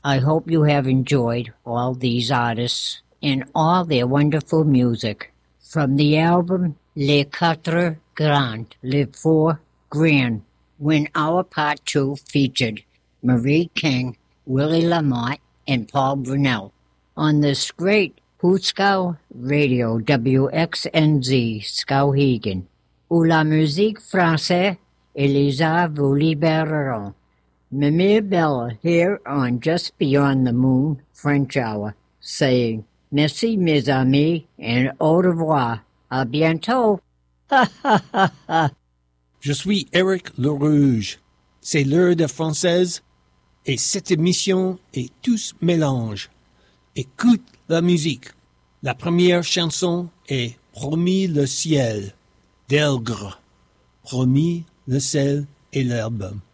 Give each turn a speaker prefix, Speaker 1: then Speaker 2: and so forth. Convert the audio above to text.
Speaker 1: I hope you have enjoyed all these artists and all their wonderful music. From the album Les Quatre Grands, Les Four Grand, when our part 2 featured Marie King, Willie Lamont, and Paul Brunel. On this great Hootscow Radio WXNZ Skowhegan, où la musique française et les arts vous libéreront. Mimir Bella here on Just Beyond the Moon French Hour, saying merci mes amis and au revoir. À bientôt. Ha ha ha ha.
Speaker 2: Je suis Éric Le Rouge. C'est l'heure de française et cette émission est tous mélange. Écoute la musique. La première chanson est Promis le ciel d'Elgre. Promis le ciel et l'album.